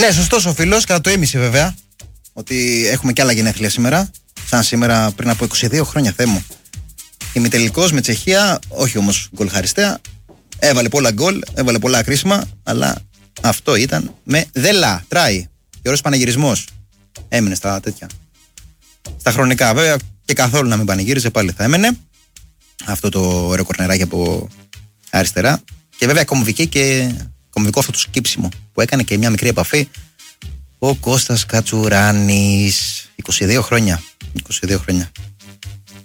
Ναι, σωστός ο φίλος, κατά το ήμιση βέβαια. Ότι έχουμε και άλλα γενέθλια σήμερα. Σαν σήμερα πριν από 22 χρόνια, Θεέ μου. Ημιτελικός με Τσεχία, όχι όμως γκολ χαριστέα. Έβαλε πολλά γκολ, έβαλε πολλά κρίσιμα, αλλά αυτό ήταν με δελά, τράι. Και ωραίος πανηγυρισμός. Έμεινε στα τέτοια. Στα χρονικά, βέβαια, και καθόλου να μην πανηγύριζε, πάλι θα έμενε. Αυτό το ωραίο κορνεράκι από αριστερά. Και βέβαια κομβικό αυτό το σκύψιμο που έκανε και μια μικρή επαφή ο Κώστας Κατσουράνης. 22 χρόνια.